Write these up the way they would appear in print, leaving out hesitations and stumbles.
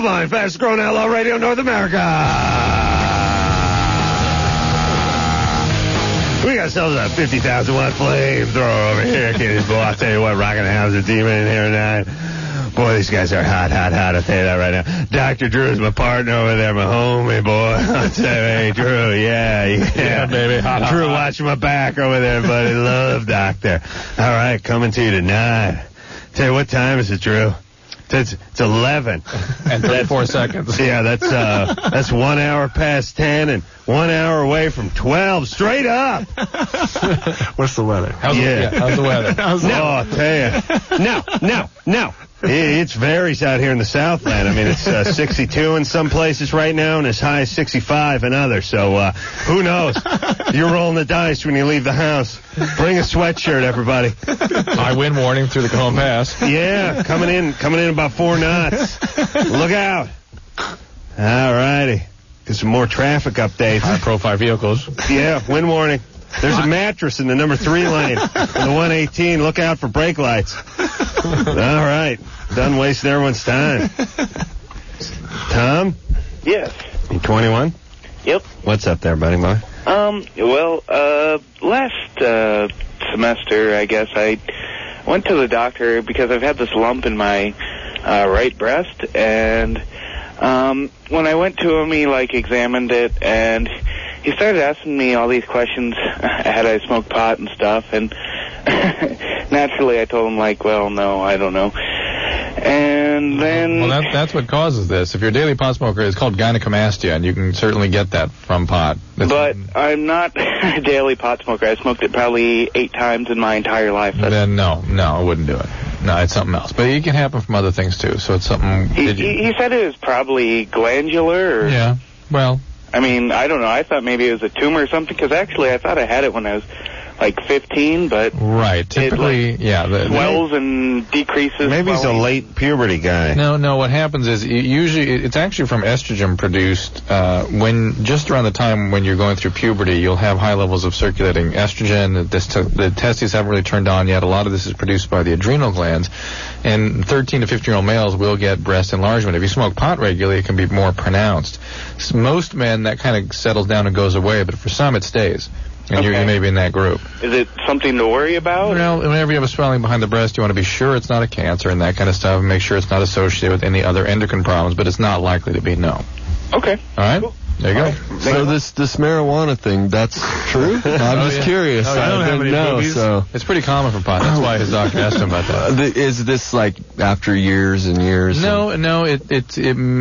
Loveline, fastest growing outlaw radio in North America. We got ourselves a 50,000-watt flamethrower over here, kiddies. Boy, I'll tell you what, Rockin' the House, a demon in here tonight. Boy, these guys are hot. I'll tell you that right now. Dr. Drew's my partner over there, my homie, boy. I'll tell you, hey, Drew, yeah, baby. Hot, Drew, watching my back over there, buddy. Love Doctor. All right, coming to you tonight. Tell you, what time is it, Drew? It's 11. And 34 seconds. Yeah, that's 1 hour past 10 and 1 hour away from 12. Straight up. What's the weather? How's the weather? I'll tell you. No. It varies out here in the Southland. I mean, it's 62 in some places right now and as high as 65 in others. So who knows? You're rolling the dice when you leave the house. Bring a sweatshirt, everybody. High wind warning through the Cajon Pass. Yeah, coming in about 4 knots. Look out. All righty. Get some more traffic updates. High-profile vehicles. Yeah, wind warning. There's a mattress in the number 3 lane on the 118. Look out for brake lights. All right. Done wasting everyone's time. Tom? Yes. You 21? Yep. What's up there, buddy boy? Last semester, I guess, I went to the doctor because I've had this lump in my right breast, and when I went to him, he, examined it, and he started asking me all these questions. Had I smoked pot and stuff, and naturally I told him, no, I don't know. And then... Well, that's what causes this. If you're a daily pot smoker, it's called gynecomastia, and you can certainly get that from pot. But I'm not a daily pot smoker. I smoked it probably 8 times in my entire life. Then no, I wouldn't do it. No, it's something else. But it can happen from other things, too, so it's something... He said it was probably glandular, or... Yeah, well... I mean, I don't know. I thought maybe it was a tumor or something, because actually I thought I had it when I was 15, but... Right, typically, it swells and decreases. Maybe he's a late puberty guy. No, what happens is, usually, it's actually from estrogen produced, when, just around the time when you're going through puberty, you'll have high levels of circulating estrogen, the testes haven't really turned on yet, a lot of this is produced by the adrenal glands, and 13 to 15-year-old males will get breast enlargement. If you smoke pot regularly, it can be more pronounced. Most men, that kind of settles down and goes away, but for some, it stays. And you may be in that group. Is it something to worry about? Well, whenever you have a swelling behind the breast, you want to be sure it's not a cancer and that kind of stuff, and make sure it's not associated with any other endocrine problems, but it's not likely to be, no. Okay. All right? Cool. There you go. So this marijuana thing, that's true? I'm just curious. I don't have any movies. So it's pretty common for pot. That's why his doctor asked him about that. Is this after years and years? No, it's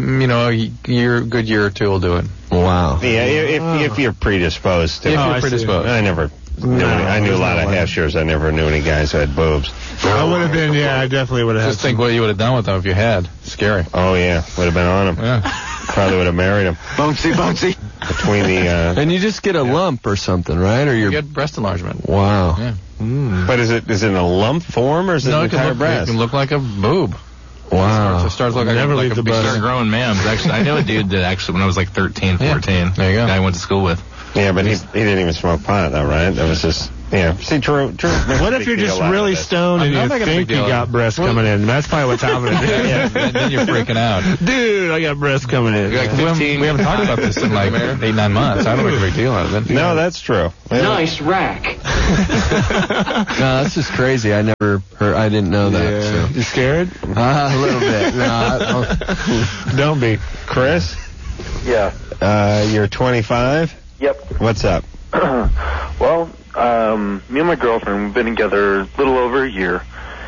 a good year or two will do it. Wow. Yeah, if you're predisposed to. If you're predisposed. I never knew any. I knew a lot of hashers. I never knew any guys who had boobs. I would have been, I definitely would have had. Just think what you would have done with them if you had. Scary. Oh, yeah. Would have been on him. Yeah. Probably would have married him. Bouncy. Between the... And you just get a lump or something, right? Or you get breast enlargement. Wow. Yeah. But is it in a lump form, or is it an entire breast? It can look like a boob. Wow. It starts looking like a big Start growing mams. Actually, I know a dude that when I was 13, 14. Yeah. There you go. Guy I went to school with. Yeah, but he didn't even smoke pot, though, right? That was just... Yeah. See, Drew. What if you're just really stoned and you think you got breasts coming in? That's probably what's happening. Yeah, then you're freaking out. Dude, I got breasts coming in. You're 15. We haven't talked about this in 8-9 months. I don't make a big deal out of it. No, that's true. Nice rack. No, that's just crazy. I never heard. I didn't know that. Yeah. So. You scared? A little bit. No, don't be. Chris? Yeah. You're 25? Yep. What's up? Well, me and my girlfriend, we've been together a little over a year,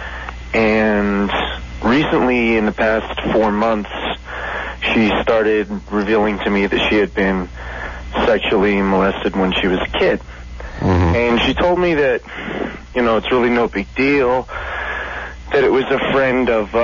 and recently, in the past 4 months, she started revealing to me that she had been sexually molested when she was a kid. Mm-hmm. And she told me that, it's really no big deal, that it was a friend of,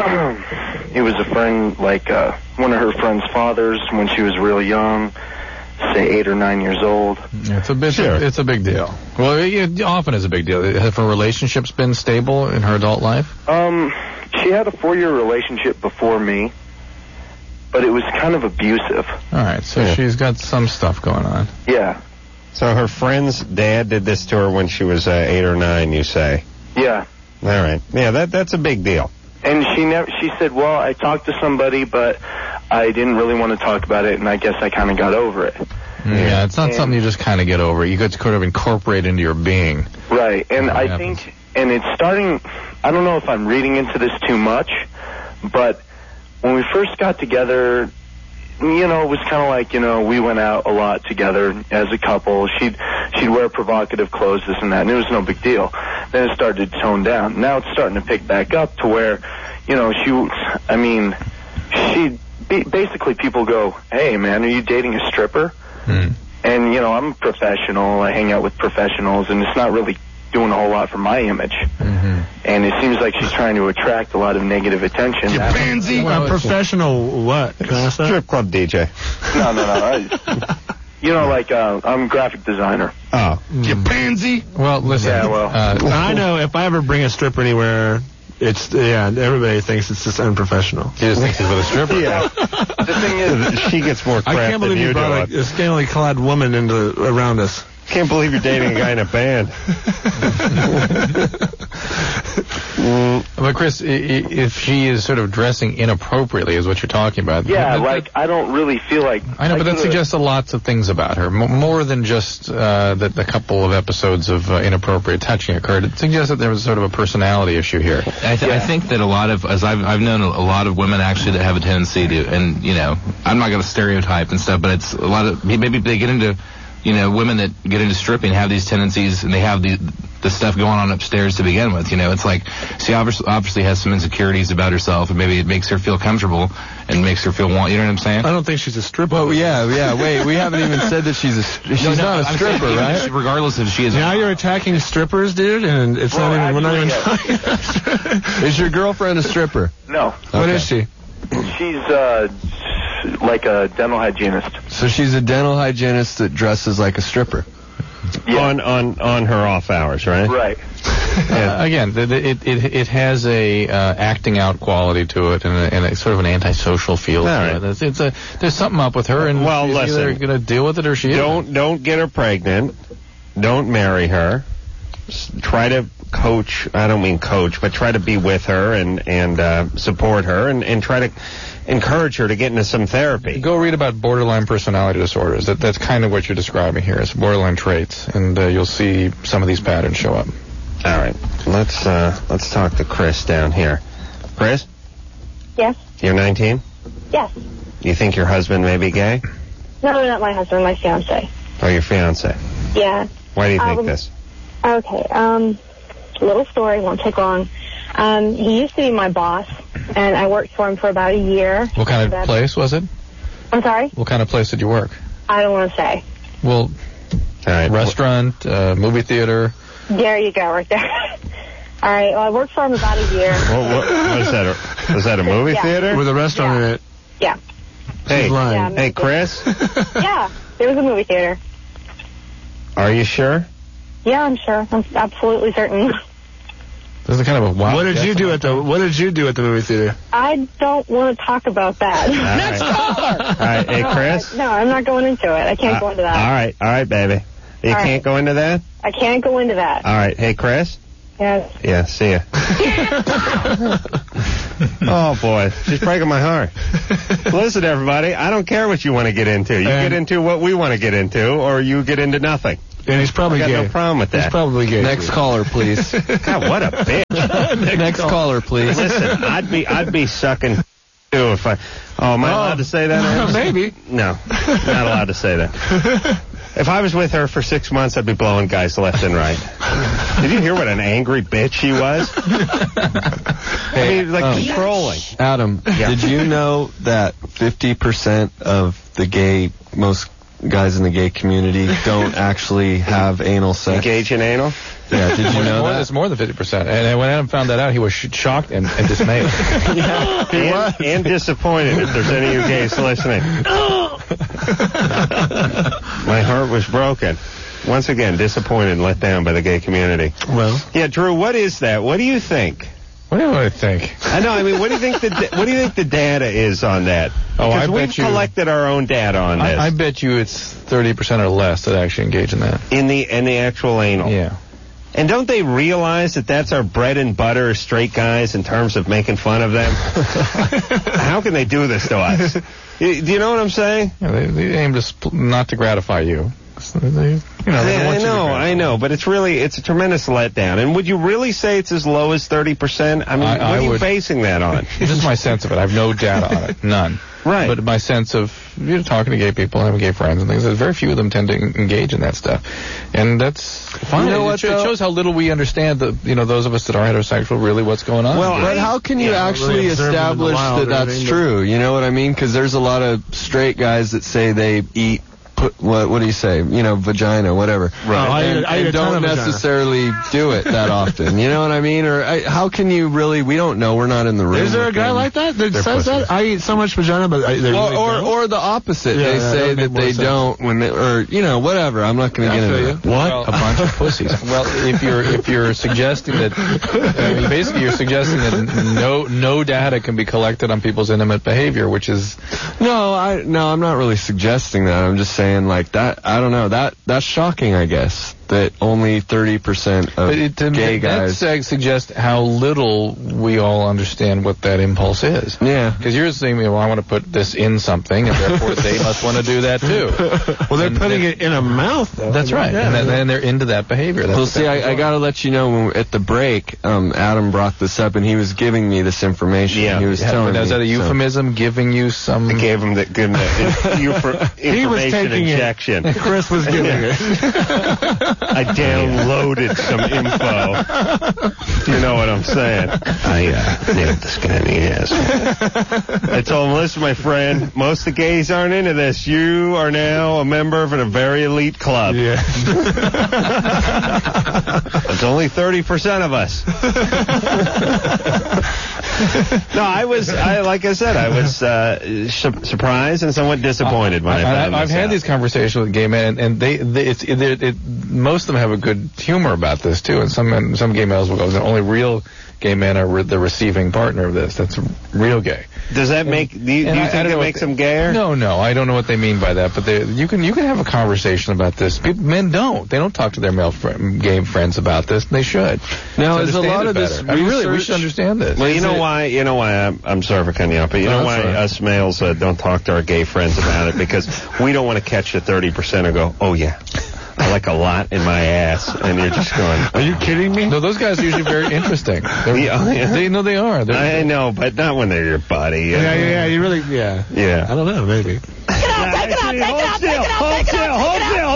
one of her friend's fathers when she was really young, say 8 or 9 years old. Yeah, it's a big deal. Well, it often is a big deal. Have her relationships been stable in her adult life? She had a 4-year relationship before me, but it was kind of abusive. All right, so she's got some stuff going on. Yeah. So her friend's dad did this to her when she was 8 or 9, you say? Yeah. All right. Yeah, that's a big deal. And she said, well, I talked to somebody, but I didn't really want to talk about it, and I guess I kind of got over it. Yeah, it's not something you just kind of get over. You get to kind of incorporate into your being. Right, and I think, and it's starting, I don't know if I'm reading into this too much, but when we first got together, you know, it was kind of like, you know, we went out a lot together as a couple. She'd wear provocative clothes, this and that, and it was no big deal. Then it started to tone down. Now it's starting to pick back up to where, you know, basically people go, hey, man, are you dating a stripper? And, you know, I'm a professional. I hang out with professionals, and it's not really doing a whole lot for my image. And it seems like she's trying to attract a lot of negative attention. You pansy! A professional what? Strip club DJ. No. You know, like, I'm a graphic designer. Oh. You pansy! Well, listen. Yeah, well. I know if I ever bring a stripper anywhere, everybody thinks it's just unprofessional. He just thinks he's with a stripper. Yeah. The thing is, she gets more crap I can't believe than you brought a scantily clad woman around us. Can't believe you're dating a guy in a band. But Chris, if she is sort of dressing inappropriately, is what you're talking about. yeah, I don't really feel like... I know, but that suggests lots of things about her. More than just that a couple of episodes of inappropriate touching occurred. It suggests that there was sort of a personality issue here. I think that a lot of, as I've known a lot of women actually that have a tendency to, and, you know, I'm not going to stereotype and stuff, but it's a lot of, maybe they get into, you know, women that get into stripping have these tendencies, and they have the stuff going on upstairs to begin with. You know, it's like she obviously has some insecurities about herself, and maybe it makes her feel comfortable and makes her feel you know what I'm saying? I don't think she's a stripper. Oh, yeah, wait, we haven't even said that she's not a stripper, right? Regardless if she is. Now you're attacking strippers, dude, and it's we're not even talking about Is your girlfriend a stripper? No. What is she? She's, like a dental hygienist. So she's a dental hygienist that dresses like a stripper. Yeah. On her off hours, right? Right. Again, it has a acting out quality to it, and a sort of an antisocial feel to it. There's something up with her, and she's either going to deal with it or she isn't. Don't get her pregnant. Don't marry her. Try to coach. I don't mean coach, but try to be with her and support her and try to encourage her to get into some therapy. Go read about borderline personality disorders. That's kind of what you're describing here. It's borderline traits, and you'll see some of these patterns show up. All right, let's talk to Chris down here. Chris? Yes. You're 19? Yes. You think your husband may be gay? No, not my husband, my fiance. Oh, your fiance? Yeah. Why do you think this? Okay, little story, won't take long. He used to be my boss, and I worked for him for about a year. What kind of place was it? I'm sorry? What kind of place did you work? I don't want to say. Well, restaurant, movie theater. There you go, right there. All right, well, I worked for him about a year. What is that? Was that a movie theater? With a restaurant in it? Yeah. Hey, Chris? Yeah, there was a movie theater. Are you sure? Yeah, I'm sure. I'm absolutely certain. This is kind of a wild. What did you do at the movie theater? I don't want to talk about that. Next caller. All right, hey Chris. No, I'm not going into it. I can't go into that. All right, baby. You can't go into that? I can't go into that. All right, hey Chris. Yes. Yeah, see ya. Oh boy, she's breaking my heart. Listen, everybody, I don't care what you want to get into. You get into what we want to get into, or you get into nothing. And he's probably gay. No problem with that. He's probably gay. Next caller, please. God, what a bitch. Next caller, please. Listen, I'd be sucking too if I. Oh, am I allowed to say that? Maybe. No, not allowed to say that. If I was with her for 6 months, I'd be blowing guys left and right. Did you hear what an angry bitch she was? Controlling. Adam, did you know that 50% of most guys in the gay community don't actually have anal sex? Engage in anal? Yeah, did you know that? It's more than 50%. And when Adam found that out, he was shocked and dismayed. And disappointed, if there's any of you gays listening. My heart was broken. Once again, disappointed and let down by the gay community. Well. Yeah, Drew, what is that? What do you think? What do I think? I know. I mean, what do you think the data is on that? Oh, because we've collected our own data on this. I bet you it's 30% or less that actually engage in that. In the actual anal. Yeah. And don't they realize that that's our bread and butter as straight guys in terms of making fun of them? How can they do this to us? Do you know what I'm saying? Yeah, they aim to not to gratify you. I know, but it's a tremendous letdown. And would you really say it's as low as 30%? I mean, what are you basing that on? Just my sense of it. I have no data on it. None. Right. But my sense of talking to gay people, having gay friends and things, very few of them tend to engage in that stuff. And that's fine. You know it shows how little we understand, those of us that are heterosexual, really what's going on. Well, but how can you actually establish that that's true? You know what I mean? Because there's a lot of straight guys that say they eat, what do you say? Vagina, whatever. Right. And don't necessarily do it that often. You know what I mean? Or how can you really? We don't know. We're not in the room. Is there a guy like that says that? I eat so much vagina, but they really don't? Or the opposite. They say that they don't when they, or whatever. I'm not going to get into it. What? Well, a bunch of pussies. Well, if you're suggesting that, basically you're suggesting that no data can be collected on people's intimate behavior, which is no, I'm not really suggesting that. I'm just saying like that. I don't know. That's shocking, I guess. That only 30% of gay guys. That suggests how little we all understand what that impulse is. Yeah. Because you're saying, well, I want to put this in something, and therefore they must want to do that too. Well, they're putting it in a mouth, though. That's right. Yeah, and they're into that behavior. Well, see, I got to let you know, at the break, Adam brought this up, and he was giving me this information. Yeah. He was telling me. Is that a euphemism, giving you some... I gave him the good information injection. Chris was giving it. I downloaded some info. You know what I'm saying? I nailed this guy in the ass. I told him, listen, my friend, most of the gays aren't into this. You are now a member of a very elite club. Yeah. It's only 30% of us. No, like I said, I was surprised and somewhat disappointed when I found I've had these conversations with gay men, and most of them have a good humor about this too. And some gay males will go, the only real gay men are the receiving partner of this. That's real gay. Does that make? Do you think it makes them gayer? No, I don't know what they mean by that. But you can have a conversation about this. Men don't. They don't talk to their male gay friends about this. They should. Now, is a lot of this really, we should understand this. Well, you know why I'm sorry for cutting you off, but you know why us males don't talk to our gay friends about it? Because we don't want to catch the 30% and go, oh yeah, I like a lot in my ass, and you're just going, are you kidding me? No, those guys are usually very interesting. They are. I know, but not when they're your buddy. Yeah, you really, yeah. I don't know, maybe. Take it out.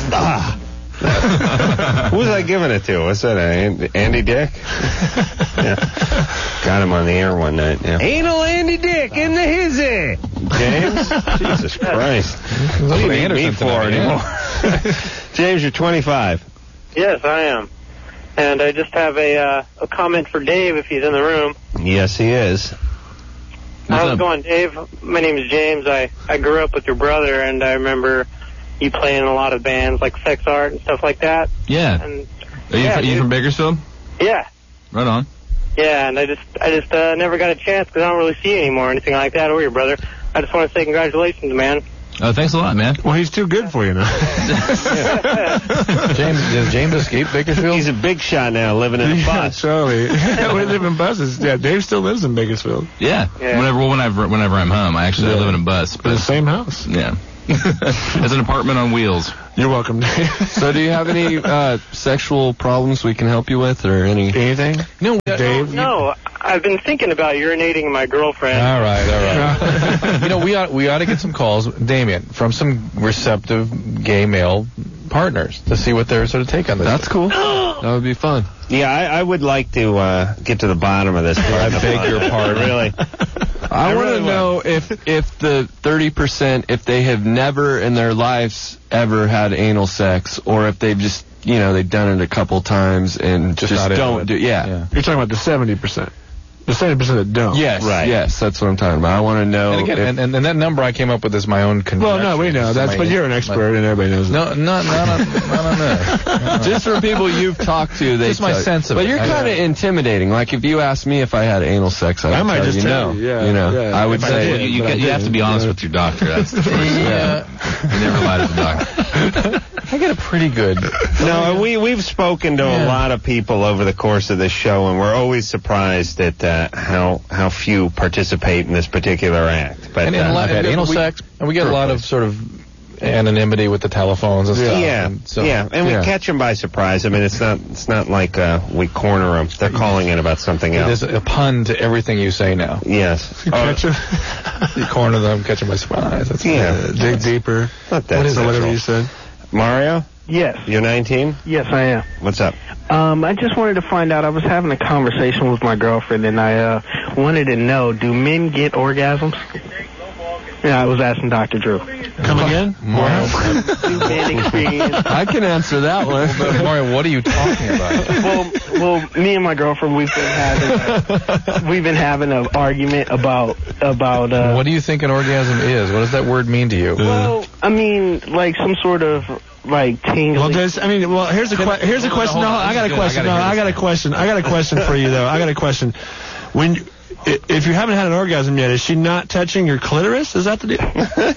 Who was I giving it to? What's that, Andy Dick? Yeah. Got him on the air one night. Yeah. Anal Andy Dick in the hizzy. James? Jesus Christ. What do you need me for anymore? James, you're 25. Yes, I am. And I just have a comment for Dave if he's in the room. Yes, he is. How's it going, Dave? My name is James. I grew up with your brother, and I remember you playing in a lot of bands like Sex Art and stuff like that. Yeah. And, are you from Bakersfield? Yeah. Right on. Yeah, and I just never got a chance because I don't really see you anymore or anything like that, or your brother. I just want to say congratulations, man. Oh, thanks a lot, man. Well, he's too good for you now. Does James escape Bakersfield? He's a big shot now, living in a bus. Charlie. We live in buses. Yeah, Dave still lives in Bakersfield. Yeah. Whenever I'm home, I actually live in a bus. But the same house. Yeah. It's an apartment on wheels. You're welcome, Dave. So do you have any sexual problems we can help you with, or anything? No, Dave. No, I've been thinking about urinating my girlfriend. All right. we ought to get some calls, Damien, from some receptive gay male partners to see what their sort of take on this. That's cool. That would be fun. Yeah, I would like to get to the bottom of this. I beg your pardon. Really. I want to know if the 30%, if they have never in their lives ever had anal sex, or if they've just, they've done it a couple times and just don't do it. Yeah. You're talking about the 70%. The 70% that don't. Yes, right. Yes, that's what I'm talking about. I want to know. And again, and that number I came up with is my own conjecture. Well, no, we know. But you're an expert, and everybody knows that. No, not on that. Just for people you've talked to, they just my sense of it. But you're kind of intimidating. Like, if you asked me if I had anal sex, I might just tell you. Yeah. I would say you have to be honest with your doctor. That's the first. Yeah. You never lie to the doctor. I get a pretty good. No, we've spoken to a lot of people over the course of this show, and we're always surprised at how few participate in this particular act. But and I've had anal sex, and we get a lot of sort of anonymity with the telephones and stuff. And we catch them by surprise. I mean, it's not like we corner them. They're calling in about something else. There's a pun to everything you say now. Yes. Catch them. You corner them, catch them by surprise. That's dig deeper. Not that whatever you said. Mario? Yes. You're 19? Yes, I am. What's up? I just wanted to find out. I was having a conversation with my girlfriend, and I wanted to know, do men get orgasms? Yeah, I was asking Dr. Drew. Come again? Mario. Do men experience? I can answer that one. Mario, what are you talking about? Well, me and my girlfriend, we've been having an argument about. What do you think an orgasm is? What does that word mean to you? Well, I mean, like some sort of like tingling. Here's a question. No, I got a question. I got a question. I got a question for you though. I got a question. If you haven't had an orgasm yet, is she not touching your clitoris? Is that the deal?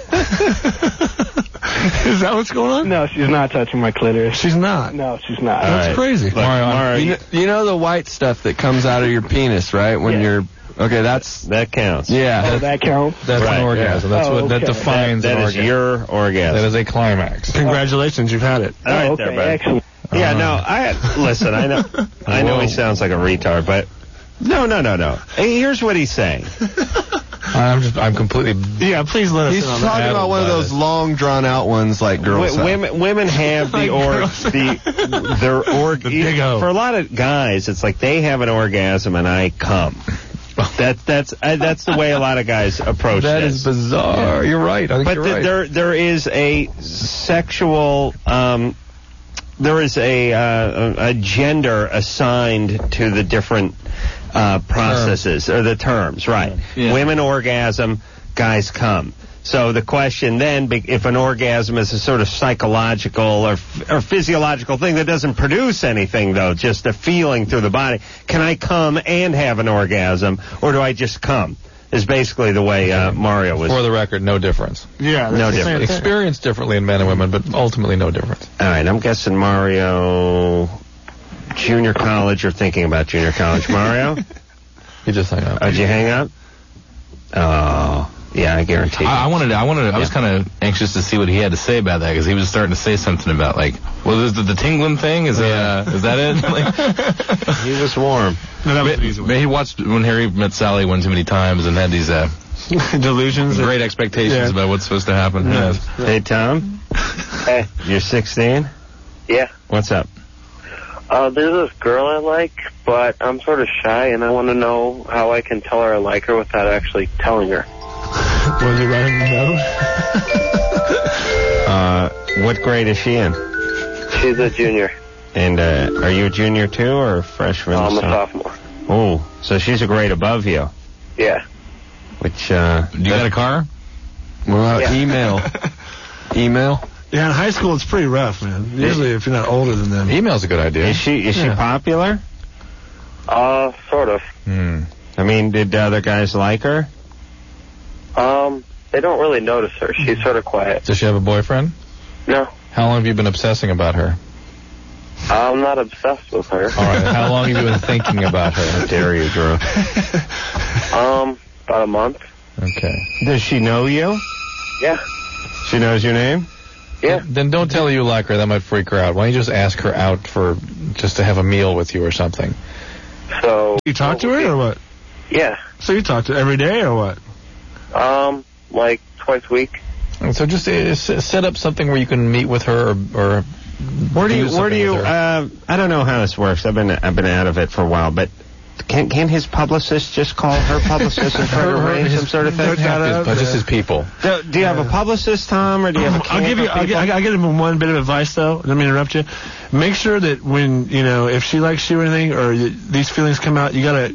Is that what's going on? No, she's not touching my clitoris. She's not? No, she's not. That's crazy. Look, Mario, you know the white stuff that comes out of your penis, right? When you're... Okay, that counts. Yeah. Oh, that counts? That's an orgasm. That's what that defines that an is orgasm. your orgasm. That is a climax. Congratulations, you've had it. All right, okay, there, buddy. excellent. Yeah, no, listen, I know he sounds like a retard, but no. Hey, here's what he's saying. I'm completely. Yeah, please let us He's know. talking about one of those long, drawn-out ones like girls have. Women have their orgasm. For a lot of guys, it's like they have an orgasm and I come. That's the way a lot of guys approach That this. is bizarre. You're right. I think But you're right. there is a sexual. There is a gender assigned to the different processes or the terms, right? Yeah. Women orgasm, guys come. So the question then, if an orgasm is a sort of psychological or physiological thing that doesn't produce anything, though, just a feeling through the body, can I come and have an orgasm, or do I just come? Is basically the way Mario was. For the record, no difference. Yeah, No difference. Experienced differently in men and women, but ultimately no difference. All right, I'm guessing Mario, junior college, or thinking about junior college. Mario? You just hung up. Did you hang up? Oh, yeah, I guarantee. I was kind of anxious to see what he had to say about that, because he was starting to say something about, like, well, is the tingling thing? Is that it? Like, he was warm. No, that was an easy one. he watched When Harry Met Sally one too many times and had these delusions. great expectations about what's supposed to happen. Yeah. Hey, Tom? Hey. You're 16? Yeah. What's up? There's this girl I like, but I'm sort of shy, and I want to know how I can tell her I like her without actually telling her. Was it right in the nose? What grade is she in? She's a junior. And are you a junior too, or a freshman? I'm a sophomore. Oh, so she's a grade above you. Yeah. Which, Do you got a car? What about Yeah. email? Email? Yeah, in high school it's pretty rough, man. Usually if you're not older than them. Email's a good idea. is she popular? Sort of. I mean, did other guys like her? They don't really notice her. She's sort of quiet. Does she have a boyfriend? No. How long have you been obsessing about her? I'm not obsessed with her. All right. How long have you been thinking about her? How dare you, Drew? About a month. Okay. Does she know you? Yeah. She knows your name? Yeah. Then don't tell her you like her. That might freak her out. Why don't you just ask her out just to have a meal with you or something? So. You talk to her or what? Yeah. So you talk to her every day or what? Like twice a week. And so just set up something where you can meet with her or Where do you I don't know how this works. I've been out of it for a while, but can his publicist just call her publicist and try to arrange some sort of thing? Just his people. Do you have a publicist, Tom, or do you have a I'll give him one bit of advice though. Let me interrupt you. Make sure that when if she likes you or anything, or these feelings come out, you gotta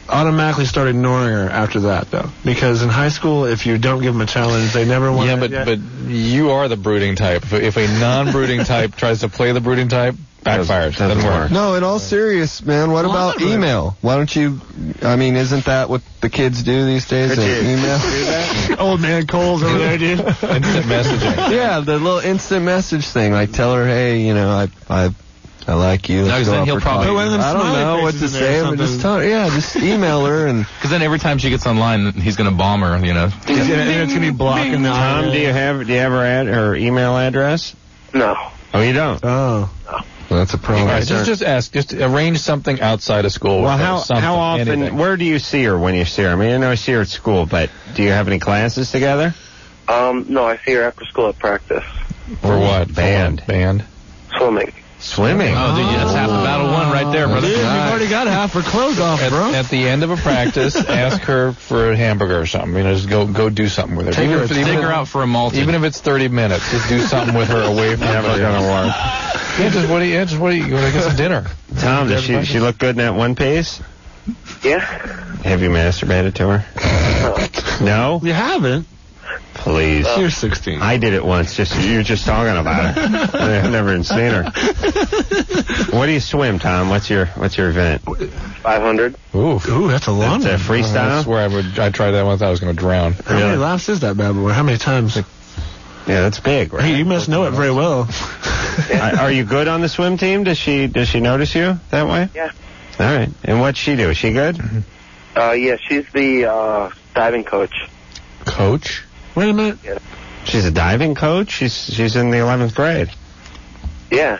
automatically start ignoring her after that, though. Because in high school, if you don't give them a challenge, they never want to. Yeah, but you are the brooding type. If a non-brooding type tries to play the brooding type, backfires. Doesn't work. No, in all serious, man, what about email? Why don't you, I mean, isn't that what the kids do these days? Email? Do that? Old man Cole's over there, dude. Instant messaging. Yeah, the little instant message thing. Like, tell her, hey, you know, I like you. No, because then he'll probably. I don't know what to say, but just tell her. Yeah, just email her and. Because then every time she gets online, he's gonna bomb her. You know. It's gonna be blocking the. Tom, do you ever add her email address? No. Oh, you don't. Oh. No. Well, that's a problem. Right, just ask. Just arrange something outside of school. Well, how often? Anything. Where do you see her when you see her? I mean, I know I see her at school, but do you have any classes together? No, I see her after school at practice. For what? Band. Swimming. Swimming. Oh, dude, that's half the battle won right there, brother. Dude, you've already got half her clothes off, bro. At the end of a practice, ask her for a hamburger or something. You know, just go do something with her. Take her out for a malted. Even if it's 30 minutes, just do something with her away from Never gonna work. Yeah, just what do you want to get some dinner? Tom, does she look good in that one piece? Yeah. Have you masturbated to her? No? You haven't? Please. You're 16. I did it once. You're just talking about it. I've never even seen her. What do you swim, Tom? What's your event? 500. Ooh, that's a long one. It's a freestyle? I swear I tried that once. I was going to drown. How many laps is that bad boy? How many times? Yeah, that's big, right? Hey, you must know it very well. Are you good on the swim team? Does she notice you that way? Yeah. All right. And what's she do? Is she good? Yeah, she's the diving coach. Coach? Wait a minute. Yeah. She's a diving coach? She's in the 11th grade. Yeah.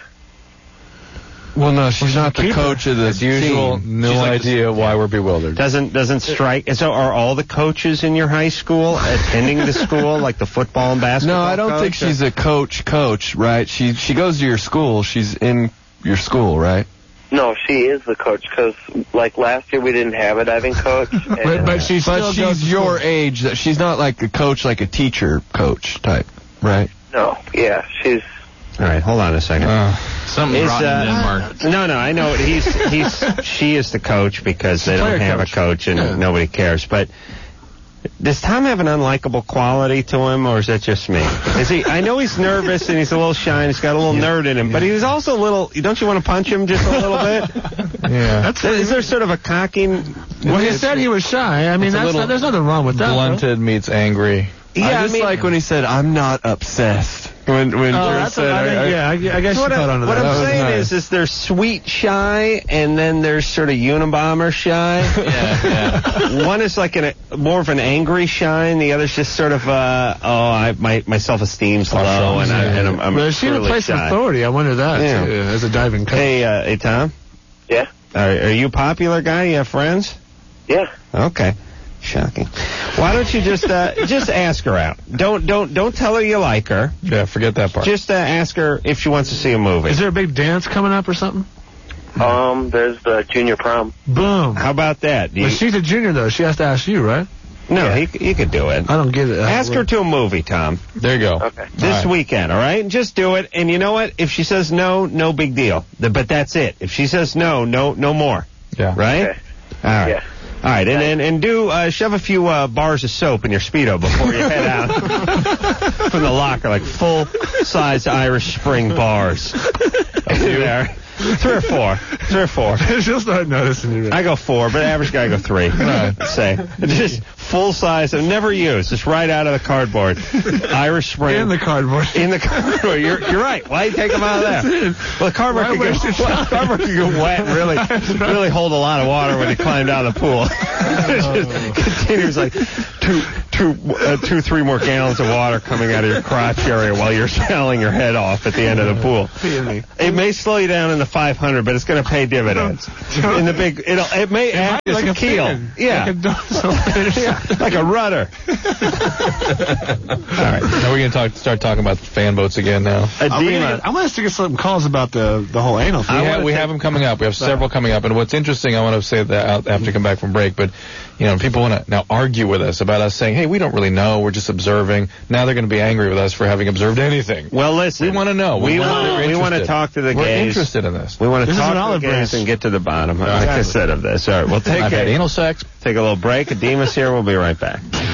Well, no, she's not the coach of the As usual, team. no idea why we're bewildered. Doesn't strike. So are all the coaches in your high school attending the school, like the football and basketball? No, I don't think she's a coach, right? She goes to your school. She's in your school, right? No, she is the coach because, like, last year we didn't have a diving coach. But she's your age. She's not like a coach, like a teacher coach type, right? No, yeah, she's... All right, hold on a second. Something rotten in Denmark. No, I know. She is the coach because they don't have a coach and nobody cares. But does Tom have an unlikable quality to him, or is that just me? I know he's nervous and he's a little shy and he's got a little nerd in him, but he's also a little... Don't you want to punch him just a little bit? Yeah. Is there sort of a cocking... Well, he said he was shy. I mean, there's nothing wrong with that. Blunted meets angry. Yeah, I just like when he said, "I'm not obsessed." When Drew said, I guess you caught on to that. What I'm saying is there's sweet shy, and then there's sort of Unabomber shy. Yeah. One is like more of an angry shy, and the other's just sort of my self-esteem's low, and I'm well, she really place of authority. I wonder that too, as a diving coach. Hey, Tom. Yeah. Are you a popular guy? You have friends? Yeah. Okay. Shocking. Why don't you just ask her out? Don't tell her you like her. Yeah, forget that part. Just ask her if she wants to see a movie. Is there a big dance coming up or something? There's the junior prom. Boom. How about that? But she's a junior though. She has to ask you, right? No, he could do it. I don't get it. Ask her to a movie, Tom. There you go. Okay. This weekend, all right? Just do it. And you know what? If she says no big deal. But that's it. If she says no more. Yeah. Right? Okay. All right. Yeah. All right, and do shove a few bars of soap in your Speedo before you head out from the locker, like full-size Irish Spring bars. There. 3 or 4. She'll start noticing you. I go 4, but the average guy go 3. Say. Just full size, never used. Just right out of the cardboard. Irish Spring. In the cardboard. You're right. Why you take them out of there? Well, the cardboard could get wet and really hold a lot of water when you climb down the pool. It just continues like 3 more gallons of water coming out of your crotch area while you're shelling your head off at the end of the pool. It may slow you down in the 500, but it's going to pay dividends. In the big, it may act like a keel. Yeah. like a rudder. All right. Now we're going to start talking about fan boats again now. I want us to get some calls about the whole anal thing. We have them coming up. We have several coming up. And what's interesting, I want to say that after we come back from break, but people want to now argue with us about us saying, hey, we don't really know. We're just observing. Now they're going to be angry with us for having observed anything. Well, listen. We want to know. We want to talk to the gays. We're interested in this. We want to talk to the gays and get to the bottom, like I said, of this. All right, we'll take I've had anal sex. Take a little break. Demas here. We'll be right back.